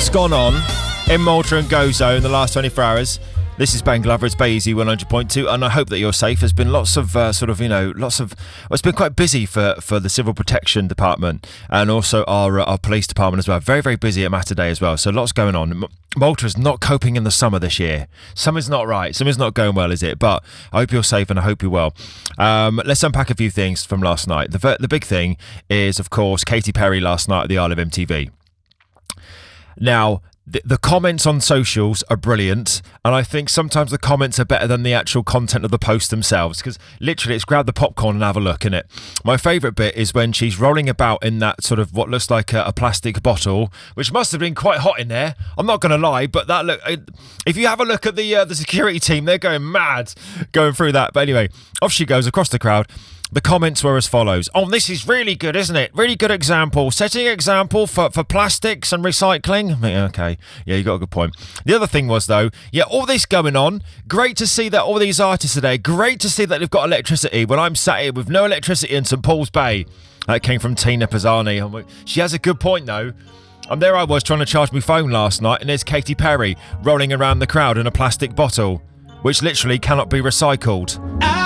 lots gone on in Malta and Gozo in the last 24 hours. This is Ben Glover, it's Bay Easy 100.2, and I hope that you're safe. There's been lots of it's been quite busy for the Civil Protection Department and also our police department as well. Very, very busy at Matter Day as well, so lots going on. Malta is not coping in the summer this year. Summer's not right. Summer's not going well, is it? But I hope you're safe and I hope you're well. Let's unpack a few things from last night. The big thing is, of course, Katy Perry last night at the Isle of MTV. Now, the comments on socials are brilliant, and I think sometimes the comments are better than the actual content of the post themselves, because literally it's grab the popcorn and have a look in it. My favourite bit is when she's rolling about in that sort of what looks like a plastic bottle, which must have been quite hot in there. I'm not going to lie, but that look, if you have a look at the security team, they're going mad going through that. But anyway, off she goes across the crowd. The comments were as follows. Oh, this is really good, isn't it? Really good example. Setting example for plastics and recycling. Okay, yeah, you got a good point. The other thing was, though, yeah, all this going on. Great to see that all these artists are there. Great to see that they've got electricity when I'm sat here with no electricity in St Paul's Bay. That came from Tina Pisani. She has a good point, though. And there I was trying to charge my phone last night, and there's Katy Perry rolling around the crowd in a plastic bottle, which literally cannot be recycled.